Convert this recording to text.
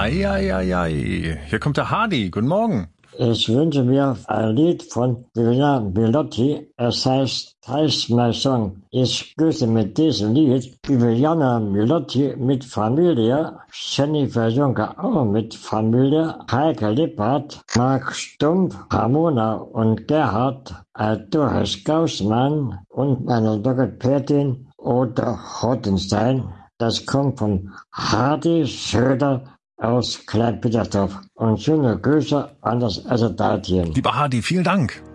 Eieiei. Hier kommt der Hardy. Guten Morgen. Ich wünsche mir ein Lied von Viviana Milotti. Es heißt Teils My Song. Ich grüße mit diesem Lied Viviana Milotti mit Familie, Jennifer Juncker auch mit Familie, Heike Lippert, Marc Stumpf, Ramona und Gerhard, Doris Gaussmann und meine Logopädin Ute Rottenstein. Das kommt von Hardy Schröder aus Klein-Petersdorf. Und schöne Grüße an das Assertalteam. Lieber Hardy, vielen Dank.